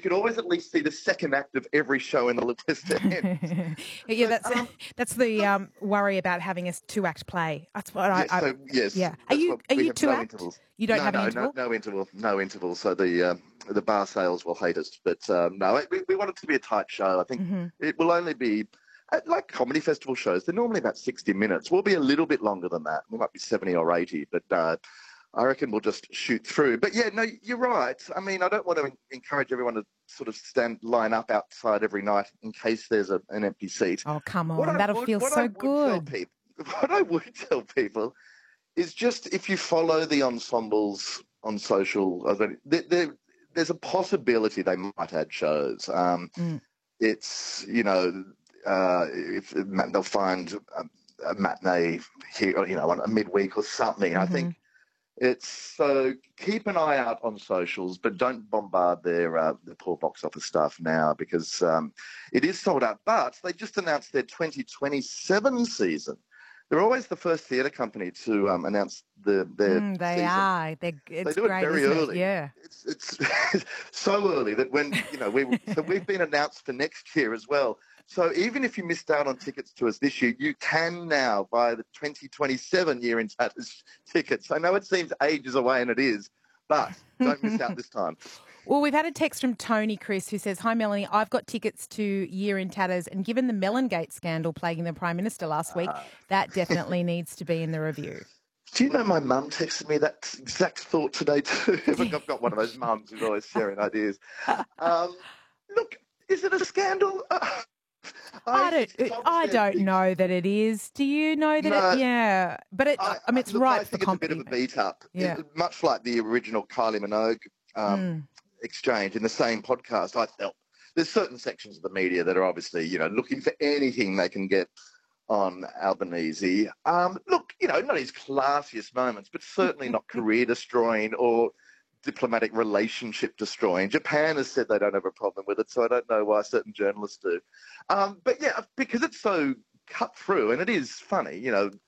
could always at least see the second act of every show in the West End. Yeah, But, that's the worry about having a two-act play. That's what yes. yeah. Are That's you what we have no two-act? intervals. You don't have an interval? No interval. So the bar sales will hate us. But no, we want it to be a tight show. I think it will only be, like comedy festival shows, they're normally about 60 minutes. We'll be a little bit longer than that. We might be 70 or 80, but I reckon we'll just shoot through. But yeah, no, you're right. I mean, I don't want to encourage everyone to sort of line up outside every night in case there's an empty seat. Oh, come on. That'll feel so good. What I would tell people is just if you follow the ensembles on social, there's a possibility they might add shows. It's, if they'll find a matinee here, on a midweek or something. I think it's so keep an eye out on socials, but don't bombard their poor box office stuff now because it is sold out. But they just announced their 2027 season. They're always the first theatre company to announce their season. They are. They do it very early. Yeah, it's so early that when we've been announced for next year as well. So even if you missed out on tickets to us this year, you can now buy the 2027 Year in Tatters tickets. I know it seems ages away, and it is, but don't miss out this time. Well, we've had a text from Tony, Chris, who says, "Hi, Melanie. I've got tickets to Year in Tatters, and given the Mellongate scandal plaguing the Prime Minister last week, that definitely needs to be in the review." Do you know my mum texted me that exact thought today too? I've got one of those mums who's always sharing ideas. Look, is it a scandal? I don't know that it is. Do you know that? Yeah, but it's right for comedy. It's a bit of a beat up. Yeah. Much like the original Kylie Minogue exchange in the same podcast. I felt there's certain sections of the media that are obviously looking for anything they can get on Albanese. Look, not his classiest moments, but certainly not career destroying or diplomatic relationship destroying. Japan has said they don't have a problem with it, so I don't know why certain journalists do. But yeah, because it's so cut through, and it is funny,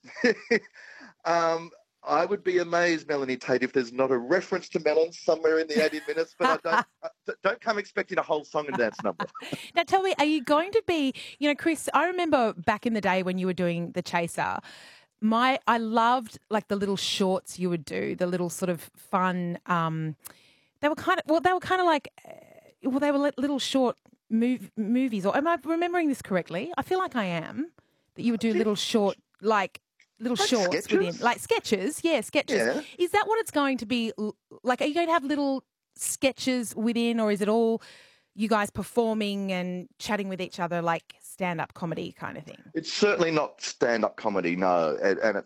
I would be amazed, Melanie Tate, if there's not a reference to melons somewhere in the 80 minutes, but don't come expecting a whole song and dance number. Now tell me, are you going to be, Chris, I remember back in the day when you were doing The Chaser, I loved like the little shorts you would do, the little sort of fun. They were kind of like, they were little short movies. Or am I remembering this correctly? I feel like I am. That you would do little short, little shorts sketches? within, like sketches. Yeah, sketches. Yeah. Is that what it's going to be like? Are you going to have little sketches within, or is it all you guys performing and chatting with each other like stand-up comedy kind of thing? It's certainly not stand-up comedy, no, and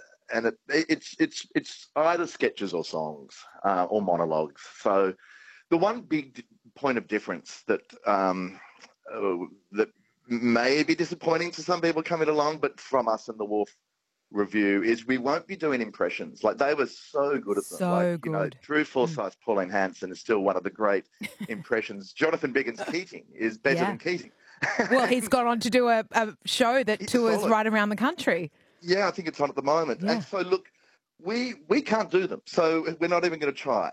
it's either sketches or songs or monologues. So the one big point of difference that may be disappointing to some people coming along, but from us and the Wharf Review is we won't be doing impressions. Like they were so good at them. So good. Drew Forsyth, Pauline Hanson is still one of the great impressions. Jonathan Biggin's Keating is better than Keating. Well, he's gone on to do a show that tours right around the country. Yeah, I think it's on at the moment. Yeah. And so, look, we can't do them, so we're not even going to try.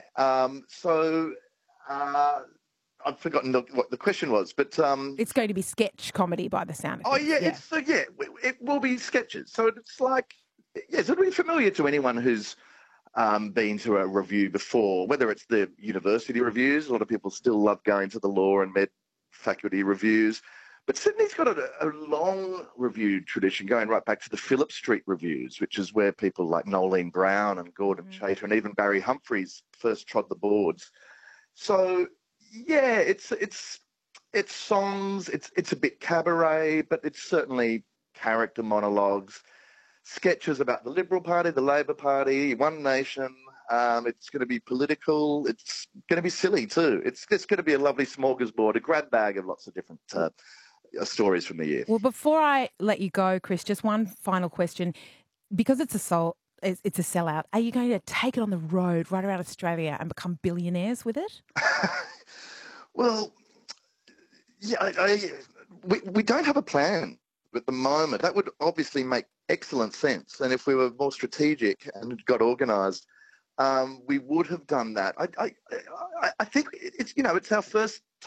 I've forgotten what the question was, but it's going to be sketch comedy by the sound of it. It will be sketches. So it's like, yes, it'll be familiar to anyone who's been to a review before, whether it's the university reviews. A lot of people still love going to the law and med faculty reviews. But Sydney's got a long review tradition going right back to the Phillip Street reviews, which is where people like Nolene Brown and Gordon Chater and even Barry Humphries first trod the boards. So yeah, it's songs, it's a bit cabaret, but it's certainly character monologues, sketches about the Liberal Party, the Labor Party, One Nation. It's going to be political. It's going to be silly too. It's going to be a lovely smorgasbord, a grab bag of lots of different stories from the year. Well, before I let you go, Chris, just one final question. Because it's a sellout, are you going to take it on the road right around Australia and become billionaires with it? Well, yeah, we don't have a plan at the moment. That would obviously make excellent sense. And if we were more strategic and got organised, we would have done that. I think it's our first